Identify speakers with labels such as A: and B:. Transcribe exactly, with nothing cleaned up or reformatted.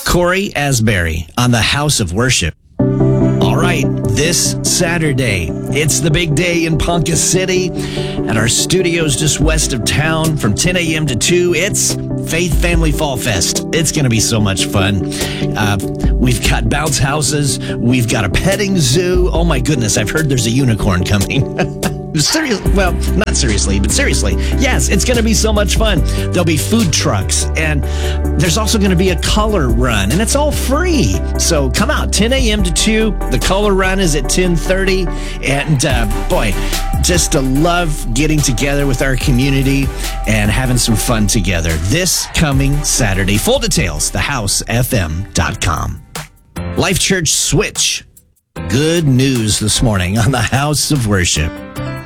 A: Corey Asbury on the House of Worship. All right, this Saturday, it's the big day in Ponca City at our studios just west of town from ten a.m. to two. It's Faith Family Fall Fest. It's going to be so much fun. Uh, we've got bounce houses. We've got a petting zoo. Oh, my goodness, I've heard there's a unicorn coming. Seriously, well, not seriously, but seriously. Yes, it's going to be so much fun. There'll be food trucks, and there's also going to be a color run, and it's all free. So come out, ten a.m. to two. The color run is at ten thirty, and uh, boy, just to love getting together with our community and having some fun together. This coming Saturday. Full details, the house f m dot com. Life Church Switch. Good news this morning on the House of Worship.